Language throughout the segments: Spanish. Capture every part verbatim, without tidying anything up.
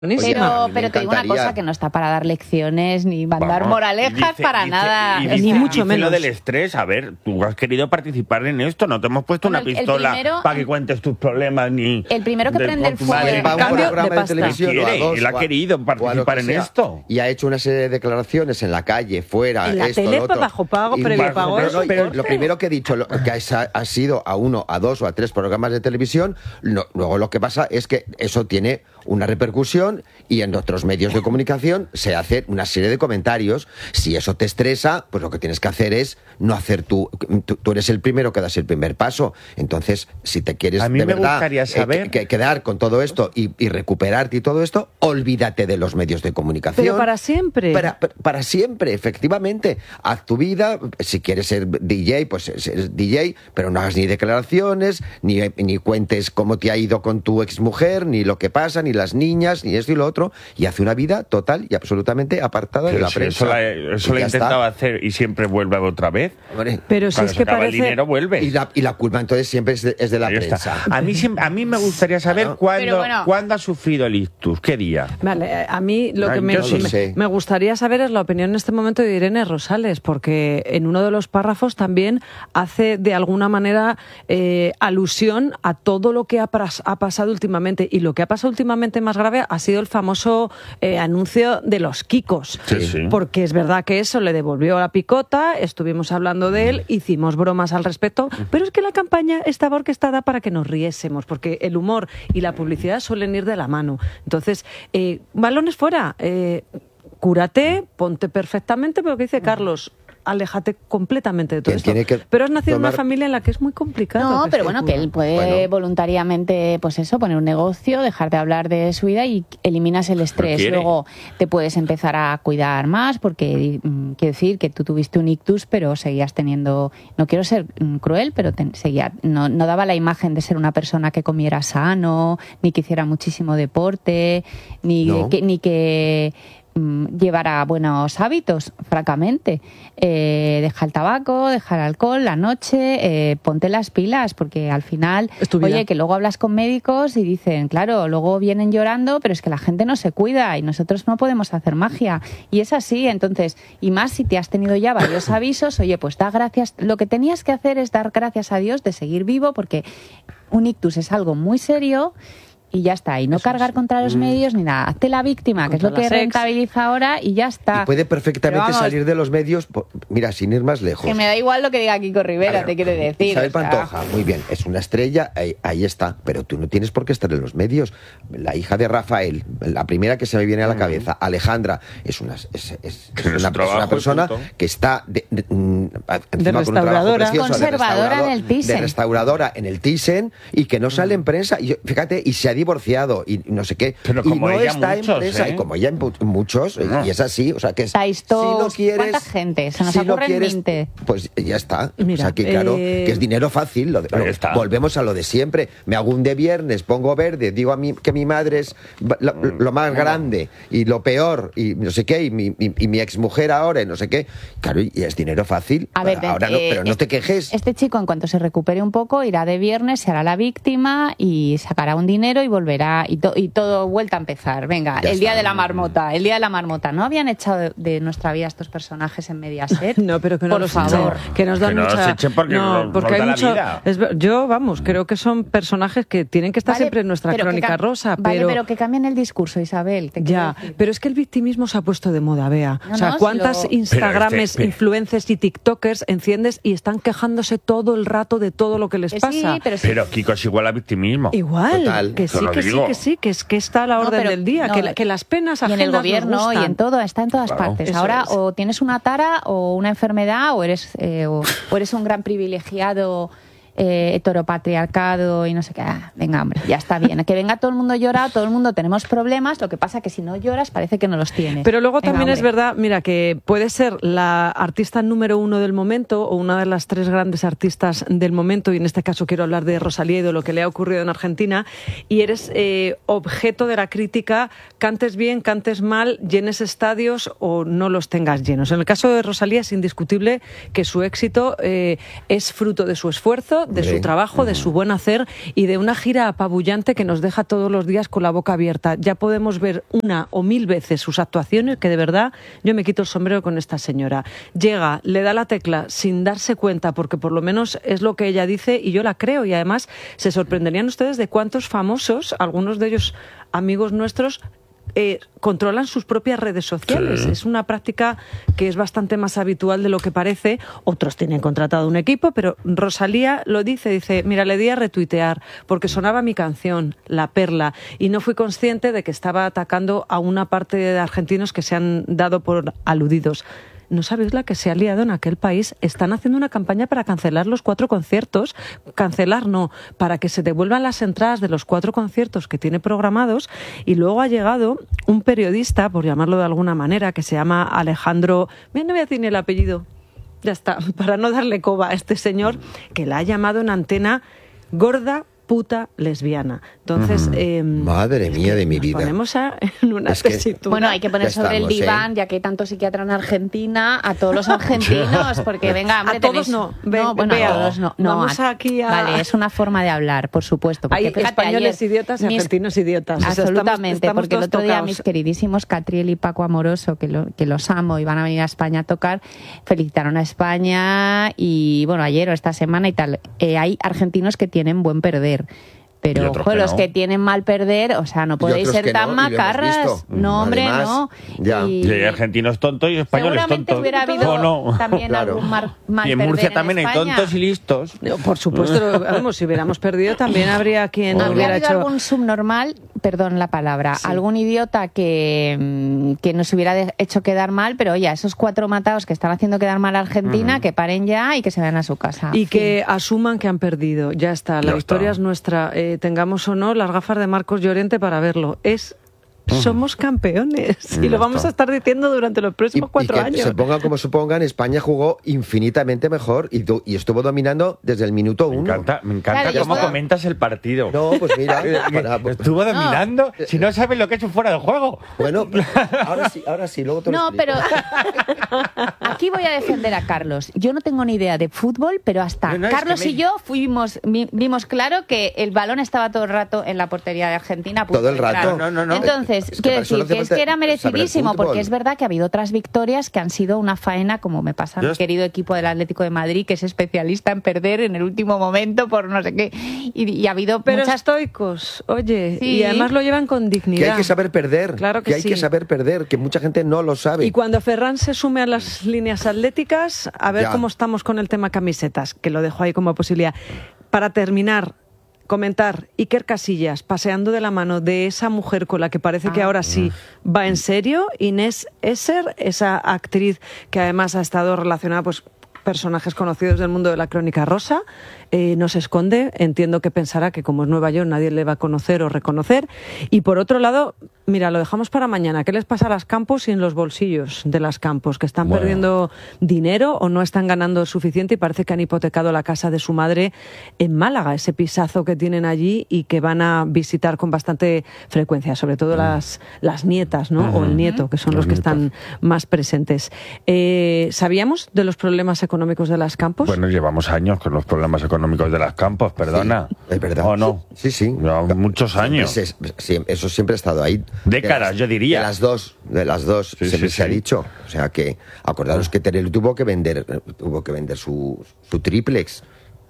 Pero, pero te digo una cosa, que no está para dar lecciones ni mandar Vamos, moralejas dice, para dice, nada. Y dice, ni mucho dice menos. Lo del estrés, a ver, tú has querido participar en esto, no te hemos puesto bueno, una pistola primero, para que cuentes tus problemas ni... El primero que de, prende el fuego. En cambio, programa de, de televisión quiere, o a dos, él ha o a, querido participar en sea, esto. Y ha hecho una serie de declaraciones en la calle, fuera, en la esto, tele, lo otro. bajo pago, y previo bajo, pago. Pero, no, pero lo primero que he dicho, lo, que ha, ha sido a uno, a dos o a tres programas de televisión, no, luego lo que pasa es que eso tiene una repercusión y en otros medios de comunicación se hace una serie de comentarios. Si eso te estresa, pues lo que tienes que hacer es no hacer tú, tú, tú eres el primero que das el primer paso. Entonces, si te quieres a mí de me verdad gustaría saber... eh, que, que quedar con todo esto y, y recuperarte y todo esto, olvídate de los medios de comunicación. Pero para siempre. Para, para, para siempre, efectivamente. Haz tu vida, si quieres ser D J, pues eres D J, pero no hagas ni declaraciones, ni, ni cuentes cómo te ha ido con tu exmujer, ni lo que pasa, ni las niñas, ni esto y lo otro, y hace una vida total y absolutamente apartada pero de la si prensa. Eso la, eso lo he intentado hacer y siempre vuelve otra vez. Hombre, pero si es que parece... el dinero vuelve. Y la, y la culpa entonces siempre es de, es de la Ahí prensa. Está. A mí, a mí me gustaría saber claro. cuándo, bueno. cuándo ha sufrido el ictus, qué día. Vale, a mí lo Ay, que me, no me, me gustaría saber es la opinión en este momento de Irene Rosales, porque en uno de los párrafos también hace de alguna manera eh, alusión a todo lo que ha, ha pasado últimamente, y lo que ha pasado últimamente más grave ha sido el famoso eh, anuncio de los Kikos, sí, sí. porque es verdad que eso le devolvió la picota, estuvimos hablando de él, hicimos bromas al respecto, pero es que la campaña estaba orquestada para que nos riésemos, porque el humor y la publicidad suelen ir de la mano. Entonces, eh, balones fuera, eh, cúrate, ponte perfectamente, pero que dice Carlos, aléjate completamente de todo esto. Pero has nacido tomar... en una familia en la que es muy complicado. No, pero bueno, que él puede bueno. voluntariamente, pues eso, poner un negocio, dejar de hablar de su vida y eliminas el estrés. Luego te puedes empezar a cuidar más, porque mm, quiero decir que tú tuviste un ictus, pero seguías teniendo, no quiero ser mm, cruel, pero te, seguía, no, no daba la imagen de ser una persona que comiera sano, ni que hiciera muchísimo deporte, ni no. que, ni que llevar buenos hábitos, francamente. Eh, deja el tabaco, deja el alcohol, la noche, eh, ponte las pilas, porque al final, oye, que luego hablas con médicos y dicen, claro, luego vienen llorando, pero es que la gente no se cuida y nosotros no podemos hacer magia. Y es así, entonces, y más si te has tenido ya varios avisos, oye, pues da gracias. Lo que tenías que hacer es dar gracias a Dios de seguir vivo, porque un ictus es algo muy serio. Y ya está, y no Eso cargar es. contra los medios ni nada. Hazte la víctima, contra que es lo que rentabiliza ahora, y ya está. Y puede perfectamente vamos, salir de los medios, mira, sin ir más lejos. Que me da igual lo que diga Kiko Rivera, ver, te quiero decir. Isabel o sea... Pantoja, muy bien, es una estrella, ahí, ahí está, pero tú no tienes por qué estar en los medios. La hija de Rafael, la primera que se me viene a la cabeza, Alejandra, es una, es, es, es una, trabajo, es una persona que está de, de, de restauradora, precioso, conservadora de en el Thyssen. De restauradora en el Thyssen, y que no sale en prensa, y fíjate, y se ha divorciado y no sé qué, pero como y no ella está muchos, en prensa, ¿eh? y como ella muchos, no. y es así, o sea que es, si no quieres, ¿cuánta gente? Se nos si ocurre no quieres, veinte. Pues ya está. Mira, o sea que claro, eh... que es dinero fácil. Lo de, lo, volvemos a lo de siempre. Me hago un de viernes, pongo verde, digo a mí que mi madre es lo, lo más grande y lo peor, y no sé qué, y mi, y, y mi exmujer ahora, y no sé qué. Claro, y es dinero fácil. A ver, ahora eh, no, pero no este, te quejes. Este chico, en cuanto se recupere un poco, irá de viernes, se hará la víctima y sacará un dinero y volverá, y, to, y todo vuelta a empezar. Venga, ya el está. Día de la marmota, el día de la marmota. ¿No habían echado de, de nuestra vida estos personajes en Mediaset? No, pero que no por los favor. Echen, que nos dan que no mucha... los echen porque, no, nos, porque nos hay da mucho... la vida. Es, yo, vamos, creo que son personajes que tienen que estar vale, siempre en nuestra crónica rosa, vale, pero... pero que cambien el discurso, Isabel. Te ya, decir. pero es que el victimismo se ha puesto de moda, Bea. No, o sea, no, ¿cuántas si lo... Instagrames, este, influencers y tiktokers enciendes y están quejándose todo el rato de todo lo que les que pasa? Sí, pero, sí. pero Kiko es igual a victimismo. Igual, Total, que sí, que sí, que sí, que es que está a la orden no, pero, del día, no, que, la, que las penas ajenas y en el gobierno y en todo, está en todas claro, partes. Ahora es. o tienes una tara o una enfermedad o eres eh, o, o eres un gran privilegiado eh, heteropatriarcado y no sé qué. Ah, venga, hombre, ya está bien. Que venga todo el mundo llora, todo el mundo tenemos problemas, lo que pasa que si no lloras parece que no los tienes. Pero luego venga, también hombre. es verdad, mira, que puede ser la artista número uno del momento o una de las tres grandes artistas del momento, y en este caso quiero hablar de Rosalía y de lo que le ha ocurrido en Argentina, y eres eh, objeto de la crítica, cantes bien, cantes mal, llenes estadios o no los tengas llenos. En el caso de Rosalía es indiscutible que su éxito eh, es fruto de su esfuerzo fruto de su trabajo, de su buen hacer y de una gira apabullante que nos deja todos los días con la boca abierta. Ya podemos ver una o mil veces sus actuaciones, que de verdad yo me quito el sombrero con esta señora. Llega, le da la tecla sin darse cuenta, porque por lo menos es lo que ella dice y yo la creo, y además se sorprenderían ustedes de cuántos famosos, algunos de ellos amigos nuestros, Eh, controlan sus propias redes sociales. Sí. Es una práctica que es bastante más habitual de lo que parece. Otros tienen contratado un equipo, pero Rosalía lo dice, dice, mira, le di a retuitear porque sonaba mi canción, La Perla, y no fui consciente de que estaba atacando a una parte de argentinos que se han dado por aludidos. ¿No sabéis la que se ha liado en aquel país? Están haciendo una campaña para cancelar los cuatro conciertos. Cancelar no, para que se devuelvan las entradas de los cuatro conciertos que tiene programados. Y luego ha llegado un periodista, por llamarlo de alguna manera, que se llama Alejandro... Mira, no voy a decir ni el apellido. Ya está, para no darle coba a este señor, que la ha llamado en antena gorda, puta, lesbiana. Entonces, mm. eh, madre mía de mi vida. Ponemos a, en una es que, tesitura. Bueno, hay que poner ya sobre estamos, el diván, ¿eh? ya que hay tanto psiquiatra en Argentina, a todos los argentinos, porque venga, hombre, a todos tenéis... no. Ven, no, bueno, vea, a todos no. no vamos a... aquí a... Vale, es una forma de hablar, por supuesto. Porque hay fíjate, españoles ayer, idiotas y mis... argentinos idiotas. O sea, absolutamente, estamos, estamos porque el otro día tocados. mis queridísimos Catriel y Paco Amoroso, que, lo, que los amo y van a venir a España a tocar, felicitaron a España y, bueno, ayer o esta semana y tal. Eh, hay argentinos que tienen buen perder. Pero, ojo, que los no. que tienen mal perder, o sea, no podéis ser tan no, macarras. No, hombre, Además, no. Ya. Y, y hay argentinos tontos y españoles seguramente tontos. Hubiera habido no? también claro. algún mal, mal Y en perder Murcia en también España. hay tontos y listos. No, por supuesto, vamos, si hubiéramos perdido también habría quien ¿Habría hubiera habido hecho... algún subnormal, perdón la palabra, Sí. algún idiota que, que nos hubiera de, hecho quedar mal, pero oye, esos cuatro matados que están haciendo quedar mal a Argentina, uh-huh. que paren ya y que se vayan a su casa. Y fin. que asuman que han perdido. Ya está, la ya historia está. es nuestra. Eh, tengamos o no las gafas de Marcos Llorente para verlo. Es... Somos campeones y lo vamos a estar diciendo durante los próximos y, cuatro y que años. se pongan como se pongan, España jugó infinitamente mejor y, tu, y estuvo dominando desde el minuto Me uno. encanta, me encanta Claro, cómo esto- comentas el partido. No, pues mira, para- Estuvo dominando. Si no sabes lo que es un fuera de juego. bueno, ahora sí, ahora sí, luego te lo No, explico. pero aquí voy a defender a Carlos. Yo no tengo ni idea de fútbol, pero hasta No, no, es Carlos que me- y yo fuimos vi- vimos claro que el balón estaba todo el rato en la portería de Argentina. a punto Todo el de entrar. rato. No, no, no. Entonces, Es que quiero para eso no decir hace que es falta que era saber de merecidísimo, fútbol. porque es verdad que ha habido otras victorias que han sido una faena, como me pasa a Yo mi es- querido equipo del Atlético de Madrid, que es especialista en perder en el último momento por no sé qué. Y, y ha habido Pero muchas... estoicos, oye, Sí. y además lo llevan con dignidad. Que hay que saber perder, Claro que hay sí. que saber perder, que mucha gente no lo sabe. Y cuando Ferran se sume a las líneas atléticas, a ver Ya. cómo estamos con el tema camisetas, que lo dejo ahí como posibilidad. Para terminar, comentar, Iker Casillas, paseando de la mano de esa mujer con la que parece Ah. que ahora sí va en serio, Inés Esser, esa actriz que además ha estado relacionada, pues, personajes conocidos del mundo de la crónica rosa, eh, no se esconde, entiendo que pensará que como es Nueva York nadie le va a conocer o reconocer. Y por otro lado, mira, lo dejamos para mañana. ¿Qué les pasa a las Campos y en los bolsillos de las Campos? Que están Bueno. perdiendo dinero o no están ganando suficiente y parece que han hipotecado la casa de su madre en Málaga, ese pisazo que tienen allí y que van a visitar con bastante frecuencia, sobre todo las, las nietas, ¿no? O el nieto, que son los, Los que están más presentes. Eh, ¿Sabíamos de los problemas económicos de las Campos? Bueno, llevamos años con los problemas económicos de las Campos, perdona. Sí, es verdad. ¿O no? Sí, sí. Llevamos muchos años. Siempre se- sí, eso siempre ha estado ahí. Décadas, De las- yo diría. De las dos, de las dos, Sí, siempre sí, se ha sí. dicho. O sea que, acordaros que Teruel tuvo que vender, tuvo que vender su, su triplex.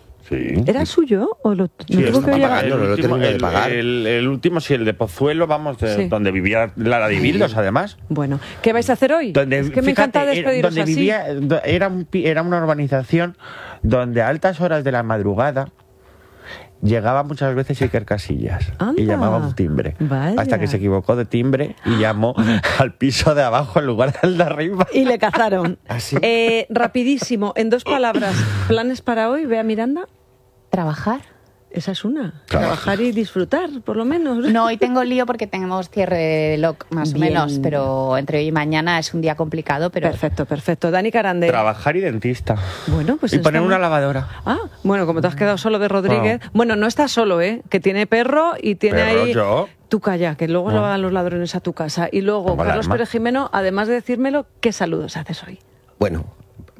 Sí. ¿Era suyo o lo Sí, no lo tuvo está que llevar? pagando. no lo último, termino de el- pagar. el- el último, sí, el de Pozuelo, vamos, de- Sí. donde vivía Lara de Bildos, además. Bueno, ¿qué vais a hacer hoy? Donde, es que me fíjate, encanta era- despediros donde así. vivía, do- era, un pi- era una urbanización donde a altas horas de la madrugada llegaba muchas veces Iker Casillas Anda. y llamaba un timbre. Vaya. Hasta que se equivocó de timbre y llamó al piso de abajo en lugar del de arriba. Y le cazaron. Así. Eh, rapidísimo, en dos palabras, ¿planes para hoy? Bea Miranda. ¿Trabajar? Esa es una. Claro. Trabajar y disfrutar, por lo menos. No, hoy tengo lío porque tenemos cierre de L O C, más Bien. o menos, pero entre hoy y mañana es un día complicado, pero... Perfecto, perfecto. Dani Carande. Trabajar y dentista. Bueno, pues y poner estamos- una lavadora. Ah, bueno, como te has quedado solo de Rodríguez. Bueno, no estás solo, ¿eh? Que tiene perro y tiene ¿Perro ahí... yo? Tú calla, que luego No. lo van los ladrones a tu casa. Y luego, Como Carlos alarma. Pérez Jimeno, además de decírmelo, ¿qué saludos haces hoy? Bueno,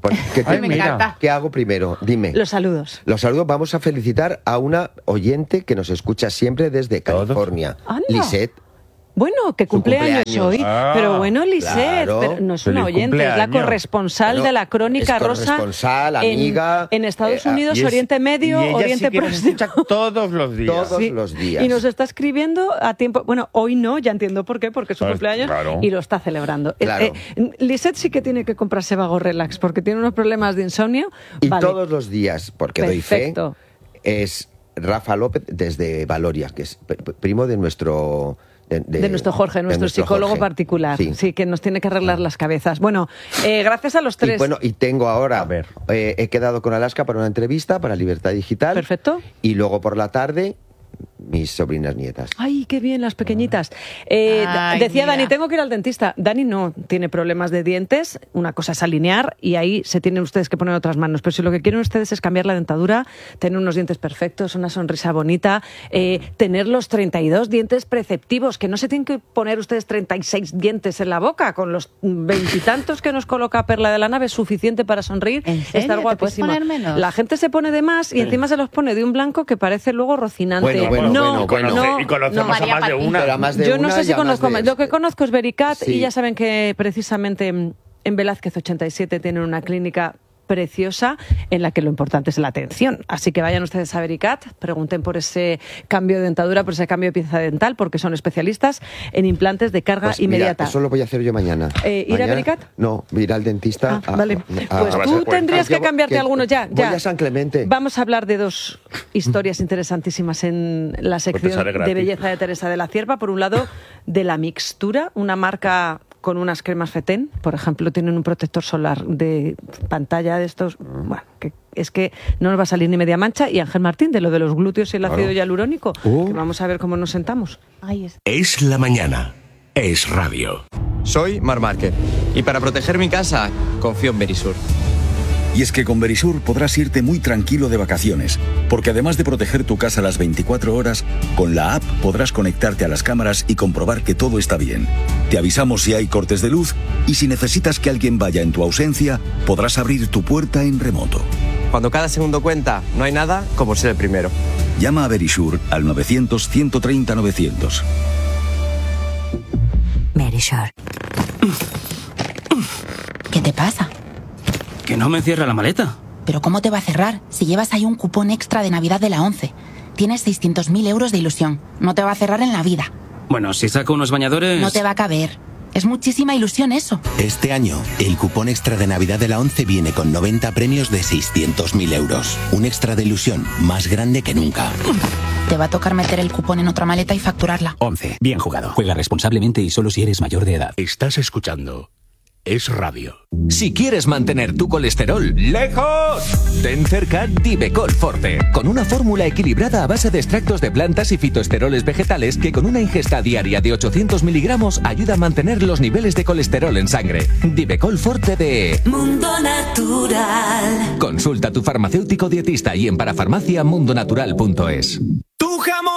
¿Qué, Ay, me mira, encanta. ¿Qué hago primero? Dime. Los saludos. Los saludos. Vamos a felicitar a una oyente que nos escucha siempre desde California. Anda. Lisette. Bueno, que cumpleaños, cumpleaños. hoy. Ah, pero bueno, Lisette, claro. pero no es una Feliz oyente, es la cumpleaños. corresponsal Bueno, de la Crónica es Rosa. corresponsal, en- amiga, En, Estados eh, Unidos, Y es- Oriente Medio, y ella Oriente sí que nos Próximo. escucha todos los días. Todos Sí. los días. Y nos está escribiendo a tiempo. Bueno, hoy no, ya entiendo por qué, porque es su Pues, cumpleaños claro. y lo está celebrando. Claro. Eh, eh, Lisette sí que tiene que comprarse Vago Relax porque tiene unos problemas de insomnio. Y Vale. todos los días, porque Perfecto. doy fe, es Rafa López desde Valoria, que es p- p- primo de nuestro... De, de- De nuestro Jorge, de nuestro, nuestro psicólogo Jorge. particular. Sí. Sí. que nos tiene que arreglar las cabezas. Bueno, eh, gracias a los Y tres. bueno, y tengo ahora, A ver. eh, he quedado con Alaska para una entrevista para Libertad Digital. Perfecto. Y luego por la tarde, mis sobrinas nietas. Ay, qué bien, las pequeñitas. Eh, Ay, decía mira. Dani, tengo que ir al dentista. Dani no tiene problemas de dientes. Una cosa es alinear y ahí se tienen ustedes que poner otras manos. Pero si lo que quieren ustedes es cambiar la dentadura, tener unos dientes perfectos, una sonrisa bonita, eh, tener los treinta y dos dientes preceptivos, que no se tienen que poner ustedes treinta y seis dientes en la boca. Con los veintitantos que nos coloca Perla de la Nave es suficiente para sonreír. ¿En serio? Estar ¿Te puedes guapísima. poner menos? La gente se pone de más y encima se los pone de un blanco que parece luego rocinante. Bueno, bueno, no, bueno, bueno. no, y conocemos no. a María más de Patiño. una. Pero a más de Yo no una sé si y a más conozco de- más. Lo que conozco es Vericat Sí. y ya saben que precisamente mm, en Velázquez ochenta y siete tienen una clínica preciosa en la que lo importante es la atención. Así que vayan ustedes a Vericat, pregunten por ese cambio de dentadura, por ese cambio de pieza dental, porque son especialistas en implantes de carga Pues inmediata. Mira, eso lo voy a hacer yo mañana. Eh, ¿ir a Mañana- Vericat? No, ir al dentista. Ah, a- vale. a- Pues a tú hacer tendrías Yo que cambiarte que- algunos ya. Voy ya. a San Clemente. Vamos a hablar de dos historias interesantísimas en la sección sale gratis. de belleza de Teresa de la Cierva. Por un lado, de la mixtura, una marca con unas cremas Fetén, por ejemplo, tienen un protector solar de pantalla de estos, bueno, que es que no nos va a salir ni media mancha. Y Ángel Martín, de lo de los glúteos y el ácido hialurónico, Uh. que vamos a ver cómo nos sentamos. Ay, es- Es la mañana. Es radio. Soy Mar Márquez y para proteger mi casa confío en Verisur. Y es que con Verisur podrás irte muy tranquilo de vacaciones, porque además de proteger tu casa las veinticuatro horas, con la app podrás conectarte a las cámaras y comprobar que todo está bien. Te avisamos si hay cortes de luz y si necesitas que alguien vaya en tu ausencia, podrás abrir tu puerta en remoto. Cuando cada segundo cuenta, no hay nada como ser el primero. Llama a Verisur al novecientos, ciento treinta, novecientos. Verisur. ¿Qué te pasa? Que no me cierra la maleta. ¿Pero cómo te va a cerrar si llevas ahí un cupón extra de Navidad de la ONCE? Tienes seiscientos mil euros de ilusión. No te va a cerrar en la vida. Bueno, si saco unos bañadores... No te va a caber. Es muchísima ilusión eso. Este año, el cupón extra de Navidad de la ONCE viene con noventa premios de seiscientos mil euros. Un extra de ilusión más grande que nunca. Te va a tocar meter el cupón en otra maleta y facturarla. once. Bien jugado. Juega responsablemente y solo si eres mayor de edad. Estás escuchando Es Radio. Si quieres mantener tu colesterol lejos, ten cerca Divecol Forte, con una fórmula equilibrada a base de extractos de plantas y fitoesteroles vegetales que con una ingesta diaria de ochocientos miligramos ayuda a mantener los niveles de colesterol en sangre. Divecol Forte de Mundo Natural. Consulta a tu farmacéutico dietista y en parafarmacia mundonatural punto es.